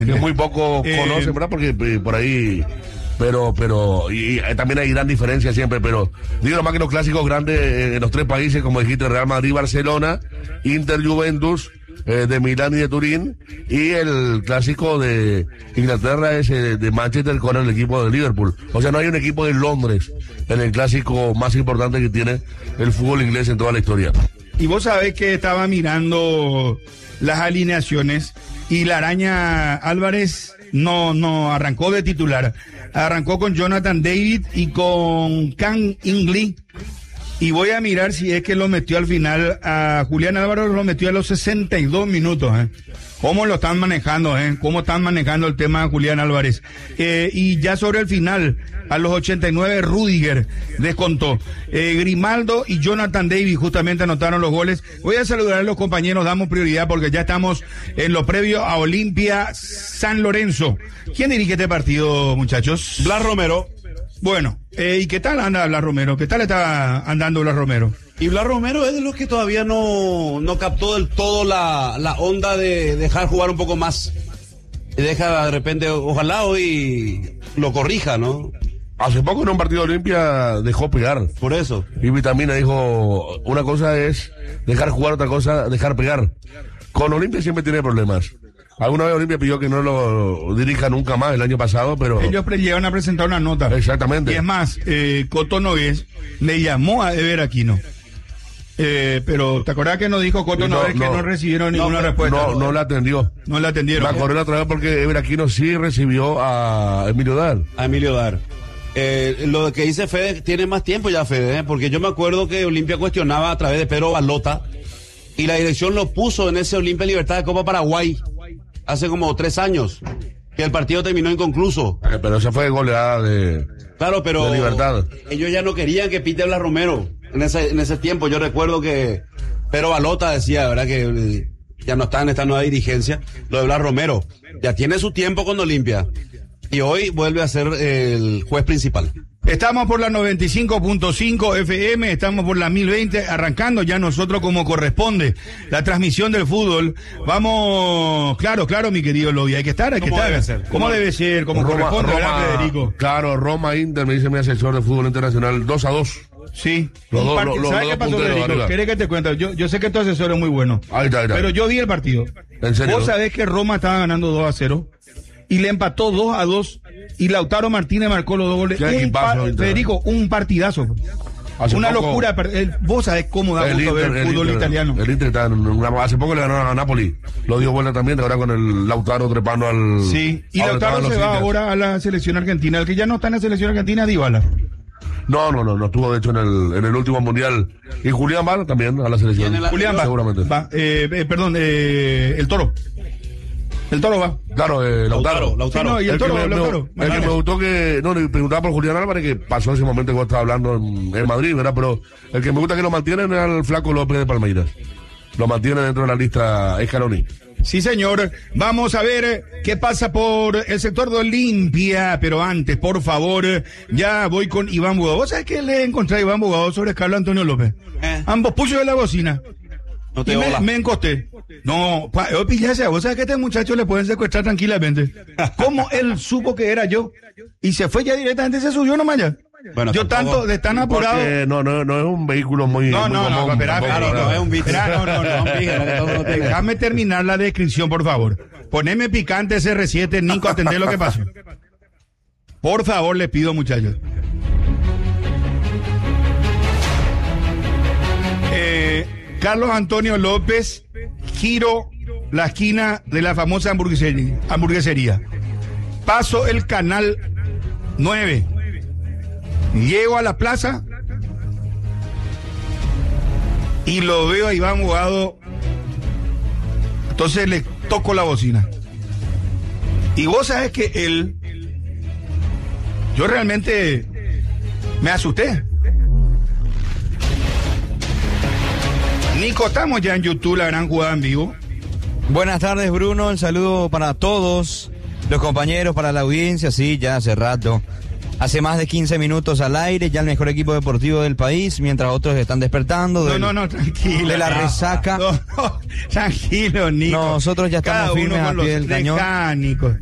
Que muy poco conocen, ¿verdad? Porque por ahí... y también hay gran diferencia siempre, pero digo nomás que los clásicos grandes en los tres países, como dijiste, Real Madrid, Barcelona, Inter, Juventus, de Milán y de Turín, y el clásico de Inglaterra es de Manchester con el equipo de Liverpool. O sea, no hay un equipo de Londres en el clásico más importante que tiene el fútbol inglés en toda la historia. Y vos sabés que estaba mirando las alineaciones y la Araña Álvarez no arrancó de titular. Arrancó con Jonathan David y con Can Ingley. Y voy a mirar si es que lo metió al final. A Julián Álvarez lo metió a los 62 minutos. ¿Cómo lo están manejando? ¿Cómo están manejando el tema de Julián Álvarez? Y ya sobre el final, a los 89, Rüdiger descontó. Grimaldo y Jonathan David justamente anotaron los goles. Voy a saludar a los compañeros, damos prioridad porque ya estamos en lo previo a Olimpia San Lorenzo. ¿Quién dirige este partido, muchachos? Blas Romero. Bueno, ¿y qué tal anda Blas Romero? ¿Qué tal está andando Blas Romero? Y Blas Romero es de los que todavía no captó del todo la onda de dejar jugar un poco más. Y deja de repente, ojalá hoy lo corrija, ¿no? Hace poco en un partido de Olimpia dejó pegar. Por eso. Y Vitamina dijo, una cosa es dejar jugar, otra cosa dejar pegar. Con Olimpia siempre tiene problemas. Alguna vez Olimpia pidió que no lo dirija nunca más el año pasado, pero... Ellos llegan a presentar una nota. Exactamente. Y es más, Coto Nogués le llamó a Ever Aquino. Pero, ¿te acordás que nos dijo Coto Nogués que no recibieron ninguna respuesta? No la atendió. No la atendieron. La corrió otra vez porque Ever Aquino sí recibió a Emilio Dar. A Emilio Dar. Lo que dice Fede, tiene más tiempo ya Fede, porque yo me acuerdo que Olimpia cuestionaba a través de Pedro Balota y la dirección lo puso en ese Olimpia Libertad de Copa Paraguay hace como 3 años, que el partido terminó inconcluso. Pero esa fue goleada de... Claro, pero de Libertad. Ellos ya no querían que pite Blas Romero en ese tiempo. Yo recuerdo que Pedro Balota decía, ¿verdad? Que ya no está en esta nueva dirigencia. Lo de Blas Romero ya tiene su tiempo con Olimpia y hoy vuelve a ser el juez principal. Estamos por la 95.5 FM, estamos por la 1020, arrancando ya nosotros como corresponde la transmisión del fútbol. Vamos, claro, mi querido Lobby, hay que estar. Debe ser? ¿Cómo debe ser? ¿Cómo corresponde, ¿verdad, Federico? Claro, Roma Inter, me dice mi asesor de fútbol internacional, 2-2. Sí. ¿Sabes qué pasó, Federico? ¿Querés que te cuente? Yo sé que tu asesor es muy bueno. Ahí está. Pero yo vi el partido. ¿En serio? Vos sabés que Roma estaba ganando 2-0 y le empató 2-2 y Lautaro Martínez marcó los 2 goles. Federico, un partidazo. Una locura. Vos sabés cómo da gusto ver el fútbol italiano. El Inter está hace poco le ganó a Napoli. Lo dio vuelta también, ahora con el Lautaro trepando al... Sí, y Lautaro se va ahora a la selección argentina. El que ya no está en la selección argentina, Dybala. No estuvo de hecho en el último mundial. Y Julián va también a la selección. Julián va. Seguramente. El Toro. El Toro va. Claro, Lautaro. Sí, no, y el Toro. El que me gustó le preguntaba por Julián Álvarez, que pasó ese momento que vos estabas hablando en Madrid, ¿verdad? Pero el que me gusta que lo mantienen es al Flaco López de Palmeiras. Lo mantiene dentro de la lista Scaloni. Sí, señor. Vamos a ver qué pasa por el sector de Olimpia. Pero antes, por favor, ya voy con Iván Bugado. ¿Vos sabés qué le encontré a Iván Bugado sobre Carlos Antonio López? Ambos puchos de la bocina. No te me encosté. No, pillase, vos sabés que a este muchacho le pueden secuestrar tranquilamente. ¿Cómo él supo que era yo? Y se fue ya directamente, se subió nomás ya. Bueno, yo tanto de tan apurado. No es un vehículo muy. No, espera, no es un bicho. No. Déjame terminar la descripción, por favor. Poneme picante CR7, Nico, atendé lo que pasó. Por favor, les pido, muchachos. Carlos Antonio López, giro la esquina de la famosa hamburguesería. Paso el canal 9. Llego a la plaza y lo veo a Iván Bugado. Entonces le toco la bocina. Y vos sabés que yo realmente me asusté. Nico, estamos ya en YouTube, la gran jugada en vivo. Buenas tardes, Bruno. El saludo para todos los compañeros, para la audiencia. Sí, ya hace rato hace más de 15 minutos al aire, ya el mejor equipo deportivo del país, mientras otros están despertando. No, tranquilo. De la resaca. No, tranquilo, Nico. Nosotros ya estamos Cada uno firmes con a pie los del cañón. mecánicos.